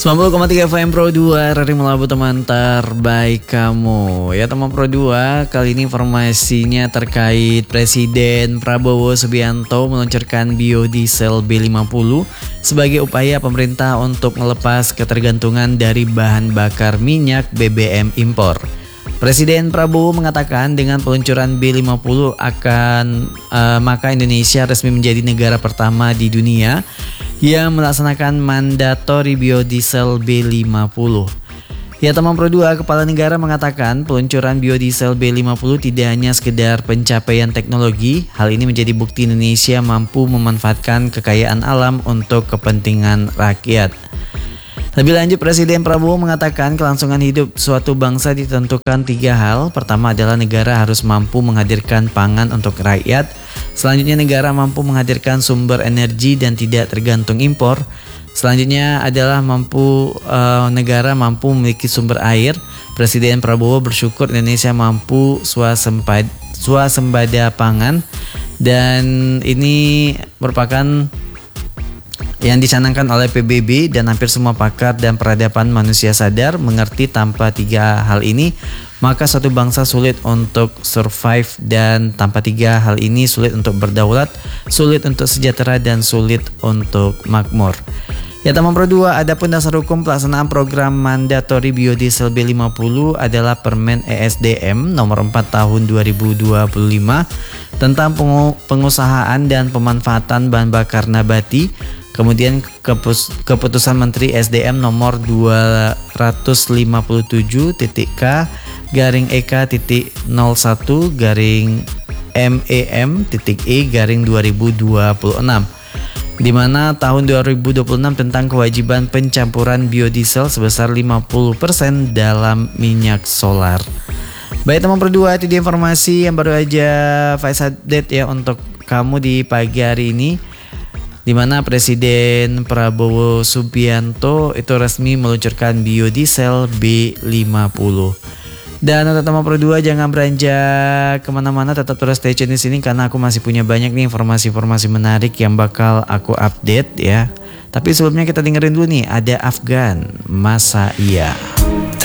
90,3 FM Pro 2 Radio Melabu, teman terbaik kamu. Ya teman Pro 2, kali ini informasinya terkait Presiden Prabowo Subianto meluncurkan biodiesel B50 sebagai upaya pemerintah untuk melepas ketergantungan dari bahan bakar minyak BBM impor. Presiden Prabowo mengatakan dengan peluncuran B50 maka Indonesia resmi menjadi negara pertama di dunia yang melaksanakan mandatori biodiesel B50. Ya teman Pro 2, Kepala Negara mengatakan peluncuran biodiesel B50 tidak hanya sekedar pencapaian teknologi, hal ini menjadi bukti Indonesia mampu memanfaatkan kekayaan alam untuk kepentingan rakyat. Lebih lanjut, Presiden Prabowo mengatakan kelangsungan hidup suatu bangsa ditentukan 3 hal. Pertama adalah negara harus mampu menghadirkan pangan untuk rakyat. Selanjutnya, negara mampu menghadirkan sumber energi dan tidak tergantung impor. Selanjutnya adalah negara mampu memiliki sumber air. Presiden Prabowo bersyukur Indonesia mampu swasembada pangan, dan ini merupakan yang dicanangkan oleh PBB, dan hampir semua pakar dan peradaban manusia sadar mengerti tanpa 3 hal ini maka suatu bangsa sulit untuk survive, dan tanpa 3 hal ini sulit untuk berdaulat, sulit untuk sejahtera, dan sulit untuk makmur. Ya teman Pro 2, adapun dasar hukum pelaksanaan program mandatori biodiesel B50 adalah Permen ESDM nomor 4 tahun 2025 tentang pengusahaan dan pemanfaatan bahan bakar nabati. Kemudian keputusan Menteri SDM nomor 257.01/MEM.E/2026, di mana tahun 2026 tentang kewajiban pencampuran biodiesel sebesar 50% dalam minyak solar. Baik teman Pro 2, itu dia informasi yang baru aja Faiz update ya untuk kamu di pagi hari ini, di mana Presiden Prabowo Subianto itu resmi meluncurkan biodiesel B50. Dan untuk teman Pro 2, jangan beranjak kemana-mana, tetap terus stay tune di sini karena aku masih punya banyak nih informasi-informasi menarik yang bakal aku update ya. Tapi sebelumnya kita dengerin dulu nih, ada Afgan, Masa Iya.